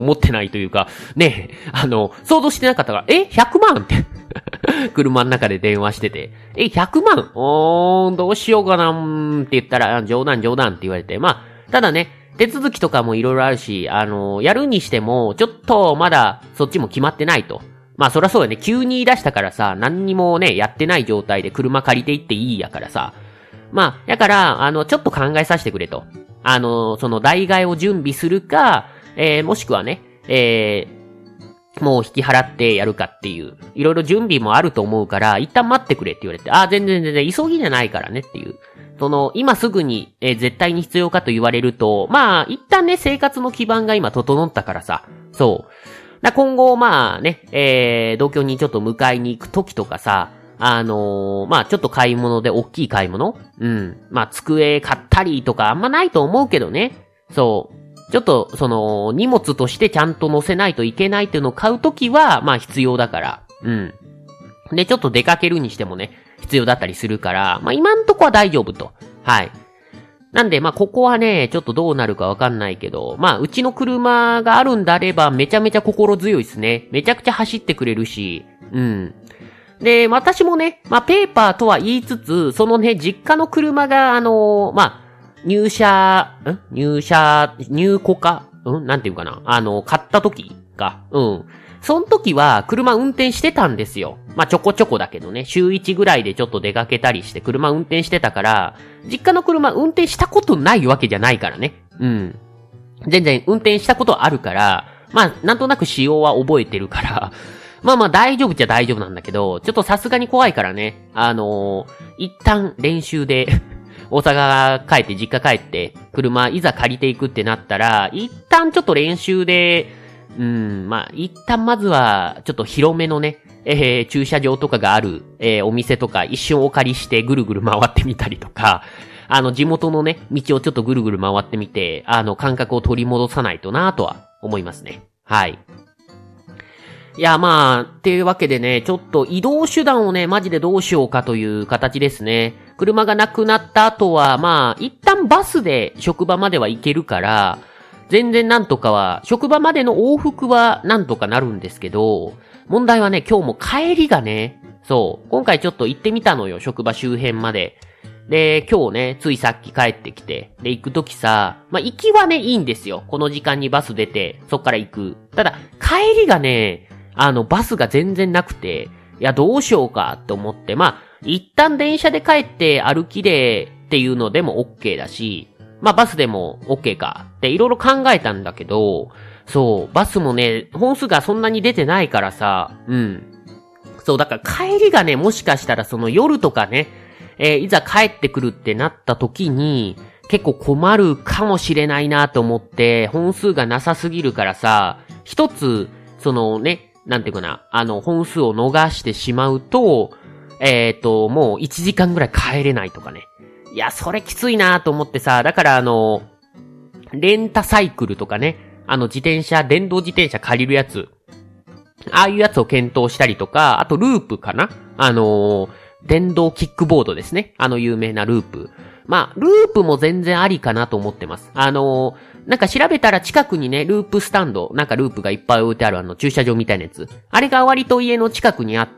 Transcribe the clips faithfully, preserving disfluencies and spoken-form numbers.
思ってないというか、ね、あの、想像してなかったから、え ?ひゃくまん って。車の中で電話してて、え、ひゃくまんおー、どうしようかなーって言ったら、冗談冗談って言われて、まあ、ただね、手続きとかもいろいろあるし、あの、やるにしても、ちょっとまだそっちも決まってないと。まあそりゃそうだね、急に言い出したからさ、何にもね、やってない状態で車借りて行っていいやからさ。まあ、だから、あの、ちょっと考えさせてくれと。あの、その代替えを準備するか、えー、もしくはね、えー、もう引き払ってやるかっていう、いろいろ準備もあると思うから、一旦待ってくれって言われて、あ、全然全然急ぎじゃないからねっていう。その、今すぐに、えー、絶対に必要かと言われると、まあ、一旦ね、生活の基盤が今整ったからさ、そう。だ今後、まあね、えー、同居にちょっと迎えに行く時とかさ、あのー、まあちょっと買い物で大きい買い物うん。まあ机買ったりとかあんまないと思うけどね。そう。ちょっと、その、荷物としてちゃんと載せないといけないっていうのを買うときは、まあ必要だから。うん。で、ちょっと出かけるにしてもね、必要だったりするから、まあ今んとこは大丈夫と。はい。なんで、まあここはね、ちょっとどうなるかわかんないけど、まあうちの車があるんであればめちゃめちゃ心強いですね。めちゃくちゃ走ってくれるし、うん。で、私もね、まあ、ペーパーとは言いつつ、そのね、実家の車が、あのー、まあ、入社、ん入社、入庫かんなんていうかなあの、買った時か。うん。その時は、車運転してたんですよ。まあ、ちょこちょこだけどね、週いちぐらいでちょっと出かけたりして、車運転してたから、実家の車運転したことないわけじゃないからね。うん。全然運転したことあるから、まあ、なんとなく仕様は覚えてるから、まあまあ大丈夫っちゃ大丈夫なんだけど、ちょっとさすがに怖いからね、あのー、一旦練習で、大阪帰って実家帰って、車いざ借りていくってなったら、一旦ちょっと練習で、うん、まあ一旦まずは、ちょっと広めのね、えー、駐車場とかがある、えー、お店とか一瞬お借りしてぐるぐる回ってみたりとか、あの地元のね、道をちょっとぐるぐる回ってみて、あの感覚を取り戻さないとなぁとは思いますね。はい。いや、まあ、っていうわけでね、ちょっと移動手段をね、マジでどうしようかという形ですね。車がなくなった後は、まあ、一旦バスで職場までは行けるから、全然なんとかは、職場までの往復はなんとかなるんですけど、問題はね、今日も帰りがね、そう、今回ちょっと行ってみたのよ、職場周辺まで。で、今日ね、ついさっき帰ってきて、で、行くときさ、まあ、行きはね、いいんですよ。この時間にバス出て、そっから行く。ただ、帰りがね、あの、バスが全然なくて、いや、どうしようかって思って、まあ、一旦電車で帰って歩きでっていうのでも OK だし、まあ、バスでも OK かっていろいろ考えたんだけど、そう、バスもね、本数がそんなに出てないからさ、うん。そう、だから帰りがね、もしかしたらその夜とかね、えー、いざ帰ってくるってなった時に、結構困るかもしれないなと思って、本数がなさすぎるからさ、一つ、そのね、なんていうかな、あの、本数を逃してしまうと、えっと、もういちじかんぐらい帰れないとかね。いや、それきついなと思ってさ、だからあの、レンタサイクルとかね、あの自転車、電動自転車借りるやつ、ああいうやつを検討したりとか、あとループかなあのー、電動キックボードですね。あの有名なループ。まあ、ループも全然ありかなと思ってます。あのー、なんか調べたら近くにね、ループスタンド、なんかループがいっぱい置いてあるあの駐車場みたいなやつ。あれが割と家の近くにあって、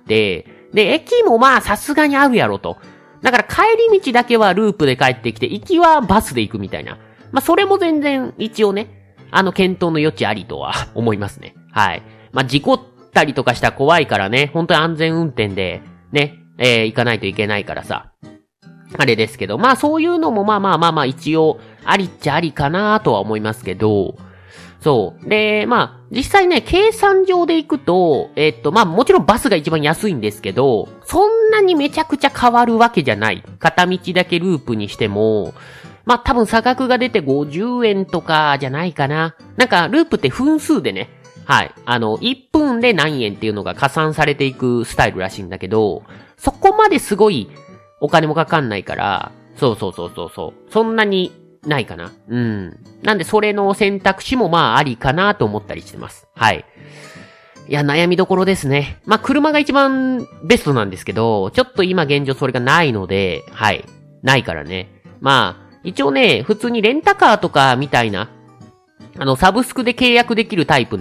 で、駅もまあさすがにあるやろと。だから帰り道だけはループで帰ってきて、行きはバスで行くみたいな。まあそれも全然一応ね、あの検討の余地ありとは思いますね。はい。まあ事故ったりとかしたら怖いからね、本当に安全運転で、ね、えー、行かないといけないからさ。あれですけど、まあそういうのもまあまあまあまあ一応ありっちゃありかなとは思いますけど、そう。で、まあ実際ね、計算上で行くと、えっとまあもちろんバスが一番安いんですけど、そんなにめちゃくちゃ変わるわけじゃない。片道だけループにしても、まあ多分差額が出てごじゅうえんとかじゃないかな。なんかループって分数でね、はい。あの、いっぷんで何円っていうのが加算されていくスタイルらしいんだけど、そこまですごいお金もかかんないから、そうそうそうそうそう。そんなにないかな。うん。なんでそれの選択肢もまあありかなと思ったりしてます。はい。いや、悩みどころですね。まあ車が一番ベストなんですけど、ちょっと今現状それがないので、はい。ないからね。まあ、一応ね、普通にレンタカーとかみたいな、 あの、サブスクで契約できるタイプ